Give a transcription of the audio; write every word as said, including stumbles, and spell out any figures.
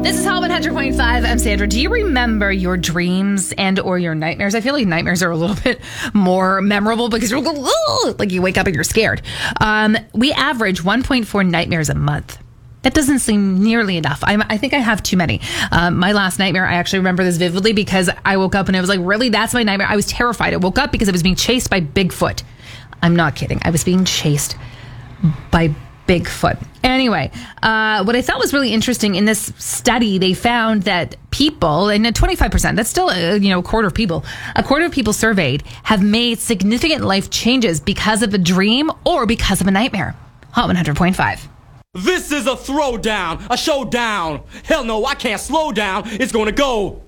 This is Hot one hundred point five. I'm Sandra. Do you remember your dreams and or your nightmares? I feel like nightmares are a little bit more memorable because you're like you wake up and you're scared. Um, we average one point four nightmares a month. That doesn't seem nearly enough. I'm, I think I have too many. Um, my last nightmare, I actually remember this vividly because I woke up and I was like, really? That's my nightmare? I was terrified. I woke up because I was being chased by Bigfoot. I'm not kidding. I was being chased by Bigfoot. Anyway, uh, what I thought was really interesting in this study, they found that people, and twenty-five percent, that's still a, you know, a quarter of people, a quarter of people surveyed have made significant life changes because of a dream or because of a nightmare. Hot one hundred point five. This is a throwdown, a showdown. Hell no, I can't slow down. It's gonna go